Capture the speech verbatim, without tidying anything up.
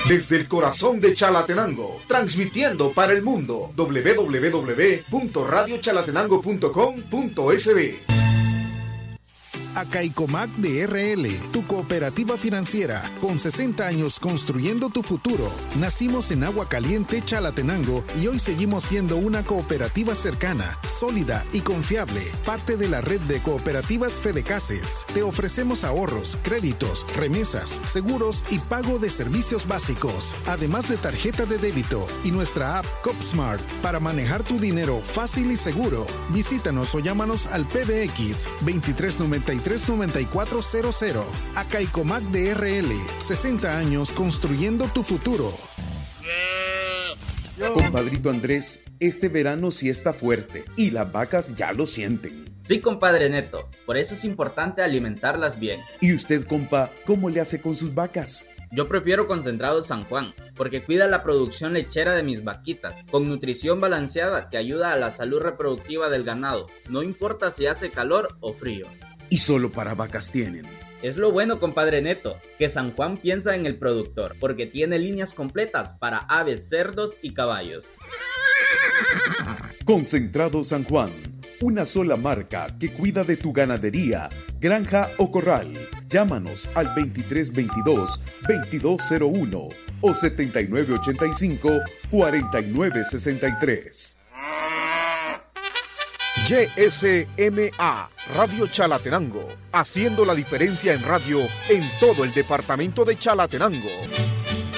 Desde el corazón de Chalatenango, transmitiendo para el mundo, doble u doble u doble u punto radio chalatenango punto com punto es be. Acaicomac de R L, tu cooperativa financiera, con sesenta años construyendo tu futuro. Nacimos en Agua Caliente, Chalatenango, y hoy seguimos siendo una cooperativa cercana, sólida y confiable, parte de la red de cooperativas Fedecases. Te ofrecemos ahorros, créditos, remesas, seguros y pago de servicios básicos, además de tarjeta de débito y nuestra app CopSmart para manejar tu dinero fácil y seguro. Visítanos o llámanos al P B X veintitrés noventa y tres noventa y cuatro cero cero. Acaicomac de R L, sesenta años construyendo tu futuro. Compadrito Andrés, este verano sí está fuerte y las vacas ya lo sienten. Sí, compadre Neto, por eso es importante alimentarlas bien. ¿Y usted, compa, cómo le hace con sus vacas? Yo prefiero Concentrado San Juan, porque cuida la producción lechera de mis vaquitas, con nutrición balanceada que ayuda a la salud reproductiva del ganado, no importa si hace calor o frío. ¿Y solo para vacas tienen? Es lo bueno, compadre Neto, que San Juan piensa en el productor, porque tiene líneas completas para aves, cerdos y caballos. Concentrado San Juan, una sola marca que cuida de tu ganadería, granja o corral. Llámanos al veintitrés veintidós veintidós cero uno o setenta y nueve ochenta y cinco cuarenta y nueve sesenta y tres. Y S M A, Radio Chalatenango, haciendo la diferencia en radio en todo el departamento de Chalatenango.